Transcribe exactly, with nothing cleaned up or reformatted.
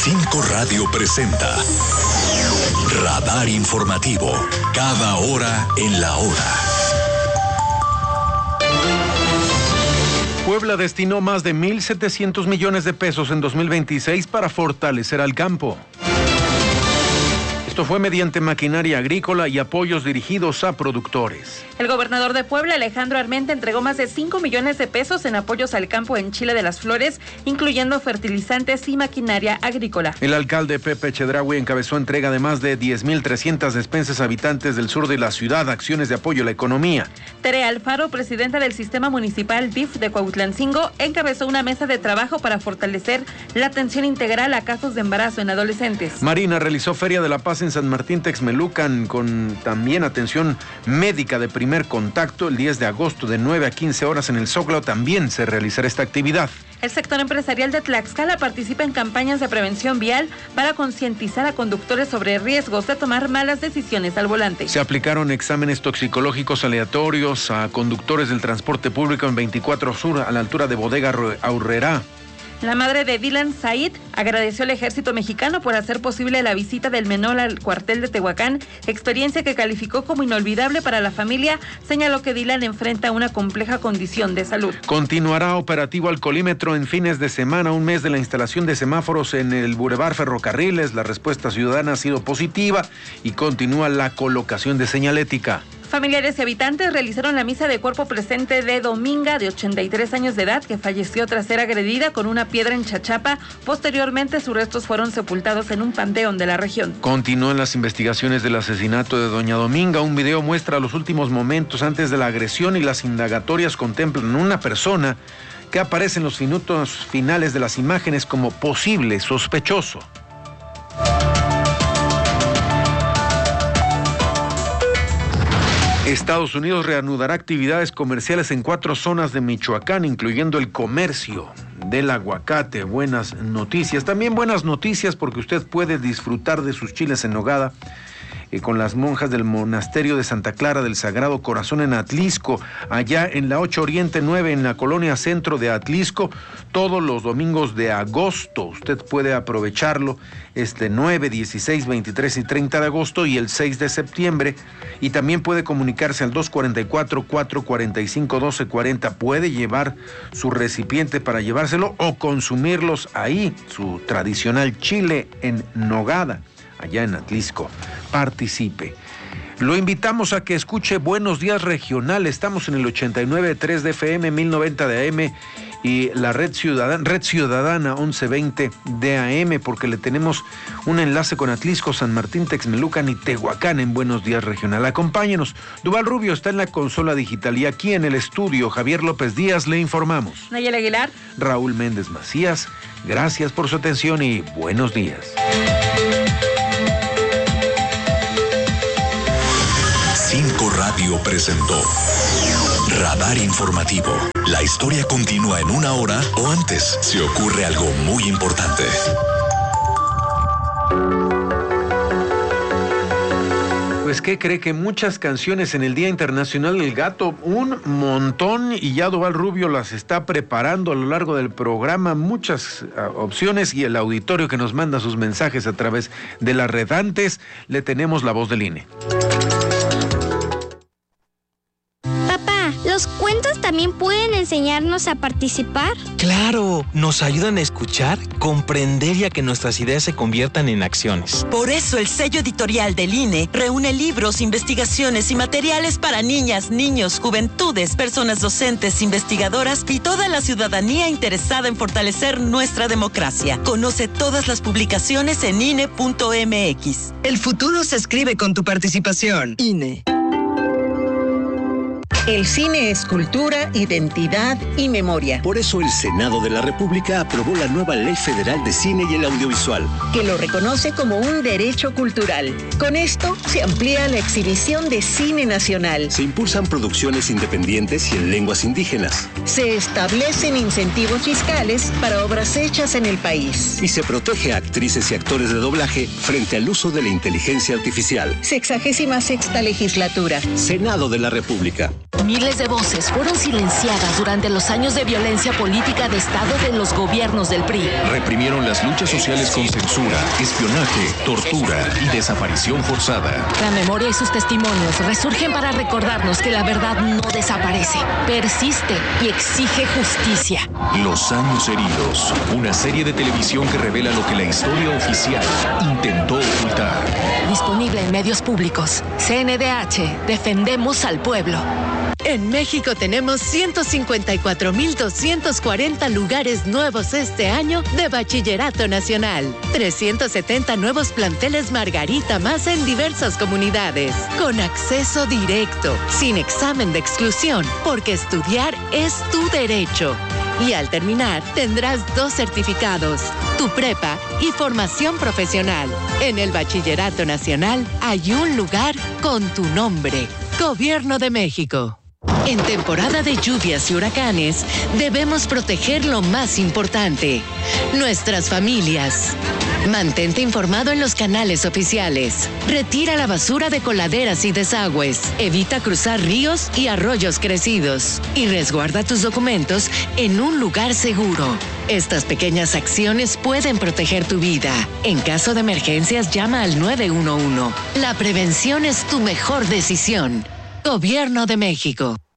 Cinco Radio presenta Radar Informativo, cada hora en la hora. Puebla destinó más de mil setecientos millones de pesos en dos mil veintiséis para fortalecer al campo. Esto fue mediante maquinaria agrícola y apoyos dirigidos a productores. El gobernador de Puebla, Alejandro Armenta, entregó más de cinco millones de pesos en apoyos al campo en Chile de las Flores, incluyendo fertilizantes y maquinaria agrícola. El alcalde Pepe Chedraui encabezó entrega de más de diez mil trescientas despensas a habitantes del sur de la ciudad, acciones de apoyo a la economía. Tere Alfaro, presidenta del Sistema Municipal D I F de Cuautlancingo, encabezó una mesa de trabajo para fortalecer la atención integral a casos de embarazo en adolescentes. Marina realizó Feria de la Paz en San Martín Texmelucan con también atención médica de primer contacto. El diez de agosto de nueve a quince horas en el Zócalo también se realizará esta actividad. El sector empresarial de Tlaxcala participa en campañas de prevención vial para concientizar a conductores sobre riesgos de tomar malas decisiones al volante. Se aplicaron exámenes toxicológicos aleatorios a conductores del transporte público en veinticuatro Sur a la altura de Bodega Aurrerá. La madre de Dylan Said agradeció al ejército mexicano por hacer posible la visita del menor al cuartel de Tehuacán, experiencia que calificó como inolvidable para la familia. Señaló que Dylan enfrenta una compleja condición de salud. Continuará operativo alcoholímetro en fines de semana, un mes de la instalación de semáforos en el Boulevard Ferrocarriles. La respuesta ciudadana ha sido positiva y continúa la colocación de señalética. Familiares y habitantes realizaron la misa de cuerpo presente de Dominga, de ochenta y tres años de edad, que falleció tras ser agredida con una piedra en Chachapa. Posteriormente, sus restos fueron sepultados en un panteón de la región. Continúan las investigaciones del asesinato de doña Dominga. Un video muestra los últimos momentos antes de la agresión y las indagatorias contemplan una persona que aparece en los minutos finales de las imágenes como posible sospechoso. Estados Unidos reanudará actividades comerciales en cuatro zonas de Michoacán, incluyendo el comercio del aguacate. Buenas noticias. También buenas noticias porque usted puede disfrutar de sus chiles en nogada eh, con las monjas del monasterio de Santa Clara del Sagrado Corazón en Atlisco, allá en la ocho Oriente nueve, en la colonia centro de Atlisco, todos los domingos de agosto. Usted puede aprovecharlo este nueve, dieciséis, veintitrés y treinta de agosto y el seis de septiembre. Y también puede comunicarse al dos cuatro cuatro, cuatro cuatro cinco, uno dos cuatro cero. Puede llevar su recipiente para llevárselo o consumirlos ahí, su tradicional chile en nogada, allá en Atlisco. Participe. Lo invitamos a que escuche Buenos Días Regional. Estamos en el ochenta y nueve punto tres de F M, mil noventa de A M y la Red Ciudadana, Red Ciudadana once veinte de A M, porque le tenemos un enlace con Atlisco, San Martín, Texmelucan y Tehuacán en Buenos Días Regional. Acompáñenos. Duval Rubio está en la consola digital y aquí en el estudio Javier López Díaz le informamos. Nayel Aguilar. Raúl Méndez Macías. Gracias por su atención y buenos días. Cinco Radio presentó Radar Informativo. La historia continúa en una hora o antes, si ocurre algo muy importante. Pues, ¿qué cree? Que muchas canciones en el Día Internacional del Gato, un montón, y ya Duval Rubio las está preparando a lo largo del programa, muchas uh, opciones, y el auditorio que nos manda sus mensajes a través de las red. Antes, le tenemos la voz del I N E. ¿Los cuentos también pueden enseñarnos a participar? ¡Claro! Nos ayudan a escuchar, comprender y a que nuestras ideas se conviertan en acciones. Por eso el sello editorial del I N E reúne libros, investigaciones y materiales para niñas, niños, juventudes, personas docentes, investigadoras y toda la ciudadanía interesada en fortalecer nuestra democracia. Conoce todas las publicaciones en I N E punto M X. El futuro se escribe con tu participación. I N E. El cine es cultura, identidad y memoria. Por eso el Senado de la República aprobó la nueva Ley Federal de Cine y el Audiovisual, que lo reconoce como un derecho cultural. Con esto se amplía la exhibición de cine nacional. Se impulsan producciones independientes y en lenguas indígenas. Se establecen incentivos fiscales para obras hechas en el país. Y se protege a actrices y actores de doblaje frente al uso de la inteligencia artificial. Sexagésima sexta legislatura. Senado de la República. Miles de voces fueron silenciadas durante los años de violencia política de Estado de los gobiernos del P R I. Reprimieron las luchas sociales con censura, espionaje, tortura y desaparición forzada. La memoria y sus testimonios resurgen para recordarnos que la verdad no desaparece, persiste y exige justicia. Los años heridos, una serie de televisión que revela lo que la historia oficial intentó ocultar. Disponible en medios públicos. C N D H, defendemos al pueblo. En México tenemos ciento cincuenta y cuatro mil doscientos cuarenta lugares nuevos este año de Bachillerato Nacional. trescientos setenta nuevos planteles Margarita más en diversas comunidades. Con acceso directo, sin examen de exclusión, porque estudiar es tu derecho. Y al terminar, tendrás dos certificados, tu prepa y formación profesional. En el Bachillerato Nacional hay un lugar con tu nombre. Gobierno de México. En temporada de lluvias y huracanes, debemos proteger lo más importante, nuestras familias. Mantente informado en los canales oficiales. Retira la basura de coladeras y desagües. Evita cruzar ríos y arroyos crecidos. Y resguarda tus documentos en un lugar seguro. Estas pequeñas acciones pueden proteger tu vida. En caso de emergencias, llama al nueve uno uno. La prevención es tu mejor decisión. Gobierno de México.